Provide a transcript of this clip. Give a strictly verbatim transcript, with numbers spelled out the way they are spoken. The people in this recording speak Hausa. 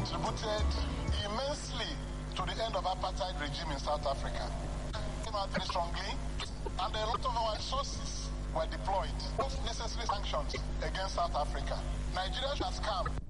contributed immensely to the end of apartheid regime in South Africa. Came out very strongly, and a lot of our resources were deployed. Both necessary sanctions against South Africa. Nigeria has come.